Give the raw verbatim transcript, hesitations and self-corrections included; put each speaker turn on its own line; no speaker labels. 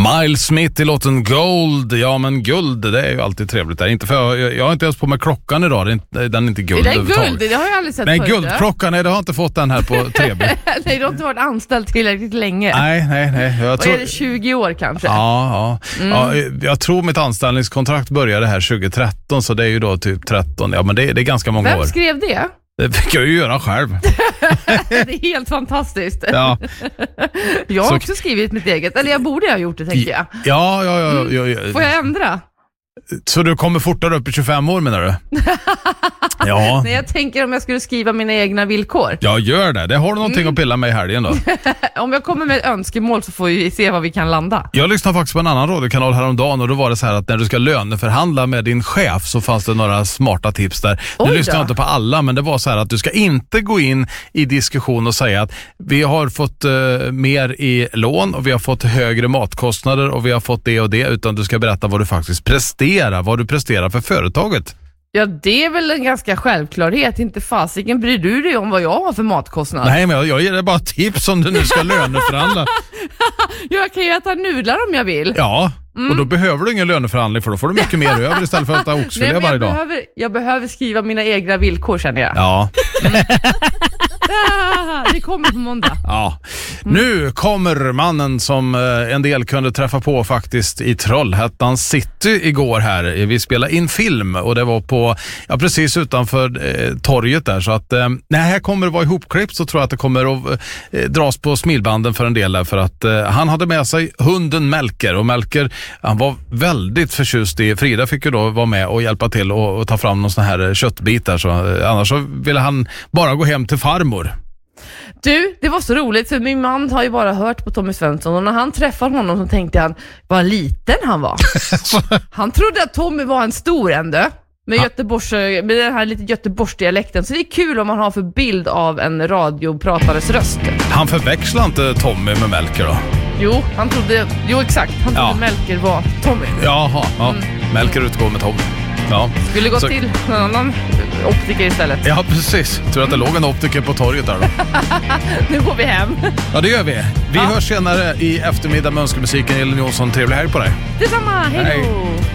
Miles Smith i låten Gold. Ja, men guld, det är ju alltid trevligt där. Inte för, jag, jag har inte ens på med klockan idag. Det är inte, den är inte guld.
Det är guld, det har jag aldrig sett
nej,
förut.
Nej, guldklockan, nej, det har inte fått den här på tre B.
Nej, du har inte varit anställd tillräckligt länge.
Nej, nej, nej. Jag tror...
Vad är det, tjugo år kanske?
Ja, ja. Mm. ja. Jag tror mitt anställningskontrakt började här tjugo tretton, så det är ju då typ tretton. Ja, men det, det är ganska många
Vem
år.
Vem skrev det?
Det fick jag ju göra själv.
Det är helt fantastiskt.
Ja.
Jag har
så...
också skrivit mitt eget. Eller jag borde ha gjort det, tänker jag.
Ja, ja, ja.
Mm.
ja, ja.
Får jag ändra?
Så du kommer fortare upp i tjugofem år, menar du? Ja.
Nej, jag tänker om jag skulle skriva mina egna villkor.
Ja, gör det. Det har du någonting mm. att pilla med i helgen då.
Om jag kommer med önskemål så får vi se vad vi kan landa.
Jag lyssnade faktiskt på en annan radiokanal häromdagen och då var det så här att när du ska löneförhandla med din chef så fanns det några smarta tips där. Nu lyssnade jag inte på alla, men det var så här att du ska inte gå in i diskussion och säga att vi har fått uh, mer i lån och vi har fått högre matkostnader och vi har fått det och det, utan du ska berätta vad du faktiskt presterar, vad du presterar för företaget.
Ja, det är väl en ganska självklarhet. Inte fasiken bryr du dig om vad jag har för matkostnad?
Nej, men jag, jag ger dig bara tips om du nu ska löneförhandla.
Jag kan ju äta nudlar om jag vill.
Ja, mm. och då behöver du ingen löneförhandling för då får du mycket mer över istället för att äta oxfilé varje dag.
Behöver, jag behöver skriva mina egna villkor, känner jag.
Ja.
Det kommer på måndag.
Ja. Mm. Nu kommer mannen som en del kunde träffa på faktiskt i Trollhättan City igår här. Vi spelade in film och det var på, ja, precis utanför eh, torget där. Så att eh, när här kommer det vara ihopklippt så tror jag att det kommer att eh, dras på smilbanden för en del där. För att eh, han hade med sig hunden Melker och Melker, han var väldigt förtjust i, Frida fick ju då vara med och hjälpa till och, och ta fram någon sån här köttbitar. Så, eh, annars så ville han bara gå hem till farmor.
Du, det var så roligt för min man har ju bara hört på Tommy Svensson och när han träffade honom så tänkte han vad liten han var. Han trodde att Tommy var en stor ändå med, Göteborgs, med den här lite Göteborgsdialekten, så det är kul om man har för bild av en radiopratares röst.
Han förväxlar inte Tommy med Melker då?
Jo, han trodde, jo exakt, han trodde ja. Melker var Tommy.
Jaha, ja. Mm. Melker utgår med Tommy. Ja.
Skulle gå
så...
till någon annan optiker istället.
Ja, precis. Tror att det låg en optiker på torget där då.
Nu går vi hem.
Ja, det gör vi. Vi
ja.
hörs senare i eftermiddag med önskemusiken. Elin Jonsson, trevlig helg på dig.
Detsamma, hej då!